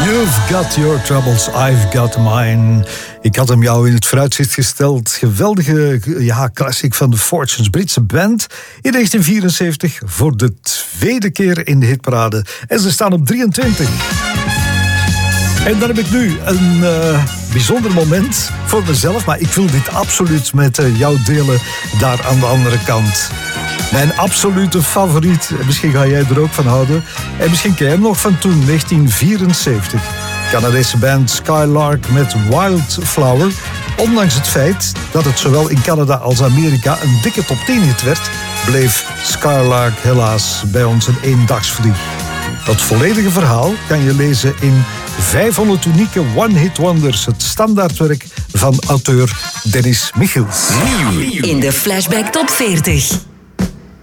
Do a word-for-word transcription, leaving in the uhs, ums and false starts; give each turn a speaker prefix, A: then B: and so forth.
A: You've got your troubles, I've got mine. Ik had hem jou in het vooruitzicht gesteld. Geweldige ja, classic van de Fortunes, Britse band. In negentien vierenzeventig voor de tweede keer in de hitparade. En ze staan op drieëntwintig. En dan heb ik nu een uh, bijzonder moment voor mezelf. Maar ik wil dit absoluut met uh, jou delen daar aan de andere kant. Mijn absolute favoriet. Misschien ga jij er ook van houden. En misschien ken je hem nog van toen, negentien vierenzeventig. Canadese band Skylark met Wildflower. Ondanks het feit dat het zowel in Canada als Amerika een dikke top tien hit werd, bleef Skylark helaas bij ons een eendagsvlieg. Het volledige verhaal kan je lezen in vijfhonderd unieke one-hit wonders. Het standaardwerk van auteur Dennis Michiels.
B: In de Flashback Top veertig.